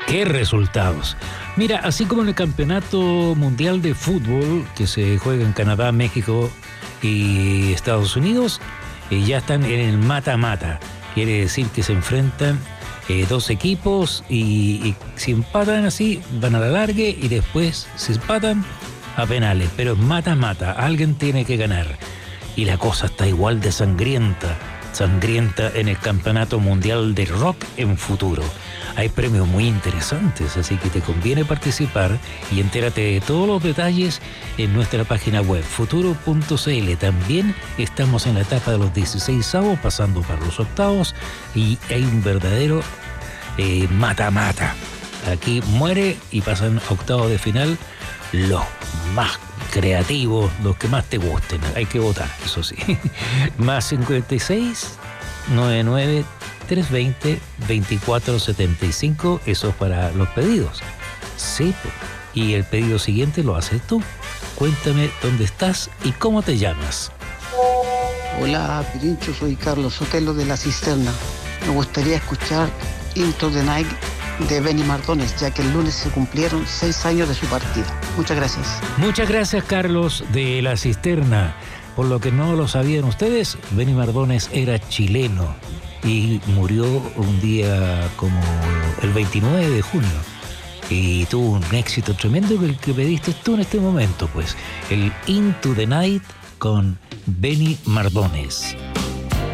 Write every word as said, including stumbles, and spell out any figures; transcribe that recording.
¡Qué resultados! Mira, así como en el Campeonato Mundial de Fútbol, que se juega en Canadá, México y Estados Unidos, eh, ya están en el mata-mata. Quiere decir que se enfrentan eh, dos equipos y, y si empatan así, van a la largue y después, si empatan, a penales. Pero es mata-mata, alguien tiene que ganar. Y la cosa está igual de sangrienta, sangrienta en el Campeonato Mundial de Rock en futuro. Hay premios muy interesantes, así que te conviene participar y entérate de todos los detalles en nuestra página web, futuro punto c l. También estamos en la etapa de los dieciséis avos, pasando para los octavos, y hay un verdadero eh, mata-mata. Aquí muere y pasan a octavos de final los más creativos, los que más te gusten. Hay que votar, eso sí. Más cincuenta y seis, noventa y nueve, trescientos veinte, veinticuatro setenta y cinco, eso es para los pedidos. Sí, y el pedido siguiente lo haces tú. Cuéntame dónde estás y cómo te llamas. Hola, Pirincho, soy Carlos Sotelo de La Cisterna. Me gustaría escuchar Into the Night de Benny Mardones, ya que el lunes se cumplieron seis años de su partida. Muchas gracias. Muchas gracias, Carlos de La Cisterna. Por lo que no lo sabían ustedes, Benny Mardones era chileno y murió un día como el veintinueve de junio. Y tuvo un éxito tremendo que el que pediste tú en este momento, pues, el Into the Night con Benny Mardones.